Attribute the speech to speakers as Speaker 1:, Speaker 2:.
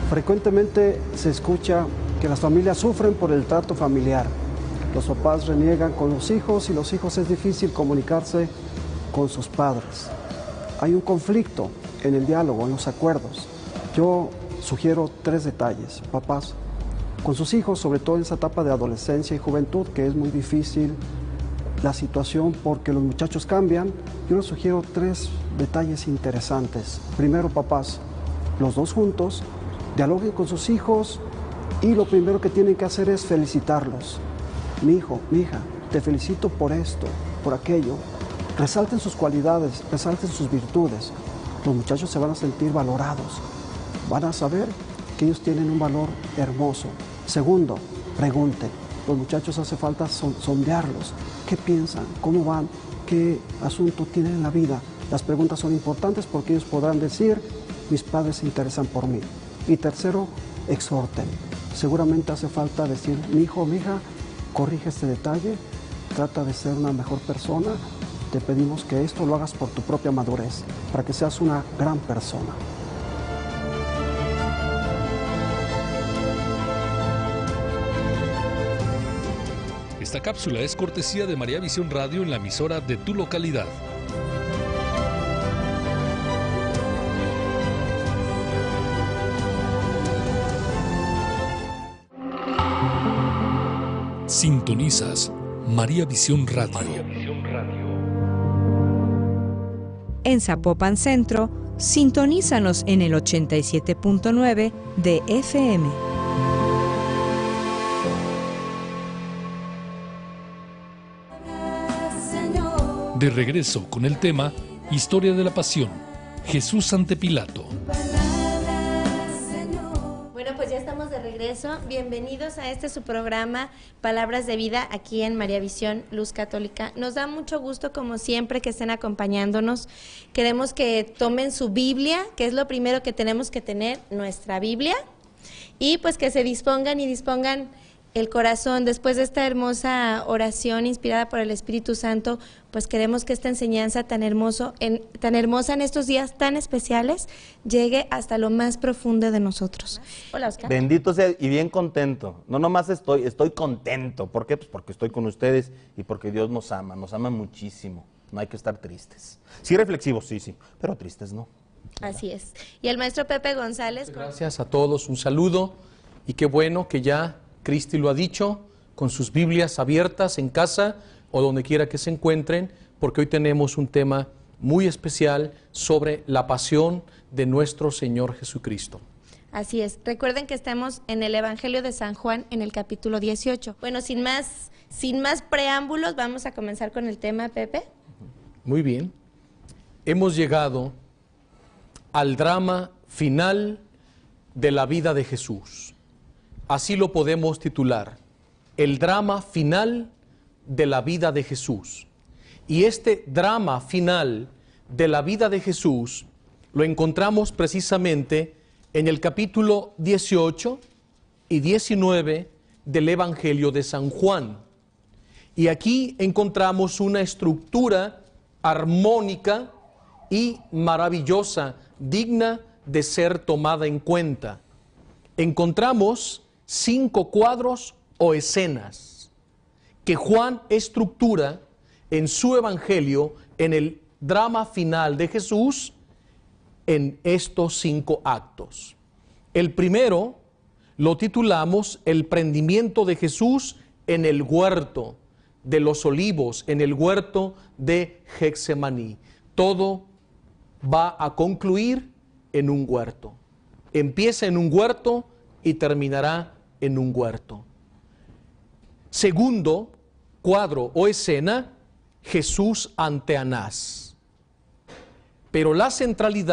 Speaker 1: Frecuentemente se escucha que las familias sufren por el trato familiar. Los papás reniegan con los hijos y los hijos es difícil comunicarse con sus padres. Hay un conflicto en el diálogo, en los acuerdos. Yo sugiero 3 detalles. Papás, con sus hijos, sobre todo en esa etapa de adolescencia y juventud, que es muy difícil la situación porque los muchachos cambian, yo les sugiero 3 detalles interesantes. Primero, papás, los dos juntos, dialoguen con sus hijos y lo primero que tienen que hacer es felicitarlos. Mi hijo, mi hija, te felicito por esto, por aquello. Resalten sus cualidades, resalten sus virtudes. Los muchachos se van a sentir valorados. Van a saber que ellos tienen un valor hermoso. Segundo, pregunten. Los muchachos hace falta sondearlos. ¿Qué piensan? ¿Cómo van? ¿Qué asunto tienen en la vida? Las preguntas son importantes porque ellos podrán decir, mis padres se interesan por mí. Y tercero, exhorten. Seguramente hace falta decir, mi hijo o mi hija, corrige este detalle, trata de ser una mejor persona. Te pedimos que esto lo hagas por tu propia madurez, para que seas una gran persona.
Speaker 2: Esta cápsula es cortesía de María Visión Radio en la emisora de tu localidad. Sintonizas María Visión Radio.
Speaker 3: En Zapopan Centro, sintonízanos en el 87.9 de FM.
Speaker 2: De regreso con el tema Historia de la Pasión, Jesús ante Pilato.
Speaker 4: Bueno, pues ya estamos de regreso. Bienvenidos a su programa Palabras de Vida aquí en María Visión Luz Católica. Nos da mucho gusto, como siempre, que estén acompañándonos. Queremos que tomen su Biblia, que es lo primero que tenemos que tener, nuestra Biblia, y pues que se dispongan el corazón. Después de esta hermosa oración inspirada por el Espíritu Santo, pues queremos que esta enseñanza tan hermosa en estos días tan especiales llegue hasta lo más profundo de nosotros. Hola, Oscar.
Speaker 5: Bendito sea y bien contento. No nomás estoy contento. ¿Por qué? Pues porque estoy con ustedes y porque Dios nos ama muchísimo. No hay que estar tristes. Sí reflexivos, sí, pero tristes no.
Speaker 4: Así es. Y el maestro Pepe González.
Speaker 6: Gracias a todos, un saludo y qué bueno que ya Cristi lo ha dicho, con sus Biblias abiertas en casa o donde quiera que se encuentren, porque hoy tenemos un tema muy especial sobre la pasión de nuestro Señor Jesucristo.
Speaker 4: Así es. Recuerden que estamos en el Evangelio de San Juan, en el capítulo 18. Bueno, sin más preámbulos, vamos a comenzar con el tema, Pepe.
Speaker 6: Muy bien. Hemos llegado al drama final de la vida de Jesús. Así lo podemos titular, el drama final de la vida de Jesús. Y este drama final de la vida de Jesús lo encontramos precisamente en el capítulo 18 y 19 del Evangelio de San Juan. Y aquí encontramos una estructura armónica y maravillosa, digna de ser tomada en cuenta. Encontramos 5 cuadros o escenas que Juan estructura en su evangelio, en el drama final de Jesús, en estos 5 actos. El primero lo titulamos El prendimiento de Jesús en el huerto de los olivos, en el huerto de Getsemaní. Todo va a concluir en un huerto. Empieza en un huerto y terminará en un huerto. Segundo cuadro o escena, Jesús ante Anás. Pero la centralidad